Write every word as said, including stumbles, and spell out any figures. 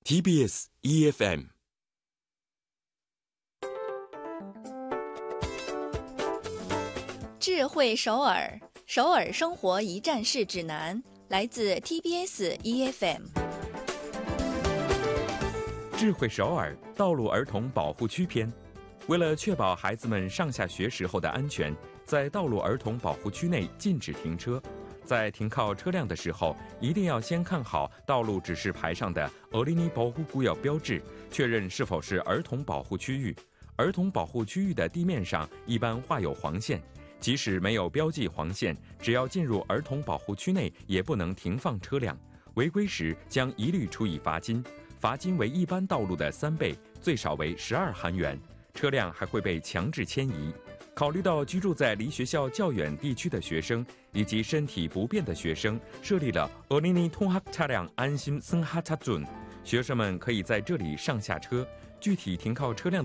T B S E F M。 智慧首尔，首尔生活一站式指南，来自 T B S E F M。 智慧首尔道路儿童保护区篇，为了确保孩子们上下学时候的安全，在道路儿童保护区内禁止停车。在停靠车辆的时候，一定要先看好道路指示牌上的어린이保护구역标志，确认是否是儿童保护区域。儿童保护区域的地面上一般画有黄线，即使没有标记黄线，只要进入儿童保护区内，也不能停放车辆。违规时将一律处以罚金，罚金为一般道路的三倍，最少为十二韩元。车辆还会被强制迁移。考虑到居住在离学校较远地区的学生以及身体不便的学生，设立了어린이通학차량安心승하차존，学生们可以在这里上下车。具体停靠车辆